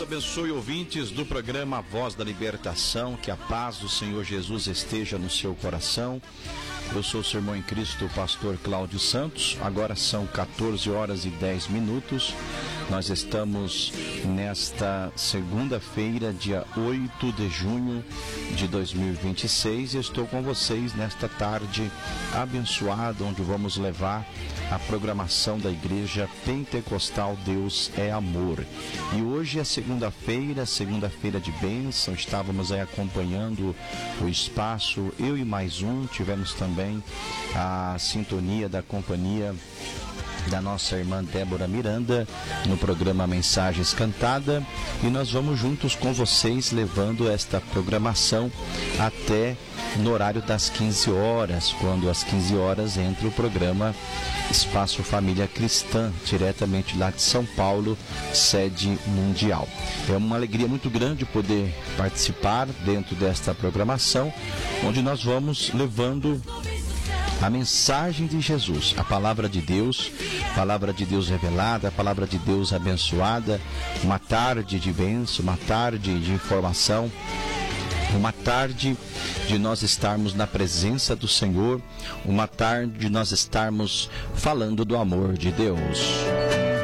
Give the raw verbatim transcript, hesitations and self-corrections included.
abençoe, ouvintes do programa Voz da Libertação, que a paz do Senhor Jesus esteja no seu coração. Eu sou o seu irmão em Cristo, o pastor Cláudio Santos. Agora são quatorze horas e dez minutos. Nós estamos nesta segunda-feira, dia oito de junho de dois mil e vinte e seis. E estou com vocês nesta tarde abençoada, onde vamos levar a programação da Igreja Pentecostal Deus é Amor. E hoje é segunda-feira, segunda-feira de bênção. Estávamos aí acompanhando o espaço, eu e mais um. Tivemos também a sintonia da companhia da nossa irmã Débora Miranda no programa Mensagens Cantada, e nós vamos juntos com vocês levando esta programação até no horário das quinze horas, quando às quinze horas entra o programa Espaço Família Cristã, diretamente lá de São Paulo, sede mundial. É uma alegria muito grande poder participar dentro desta programação, onde nós vamos levando a mensagem de Jesus, a palavra de Deus, palavra de Deus revelada, a palavra de Deus abençoada, uma tarde de bênção, uma tarde de informação, uma tarde de nós estarmos na presença do Senhor, uma tarde de nós estarmos falando do amor de Deus.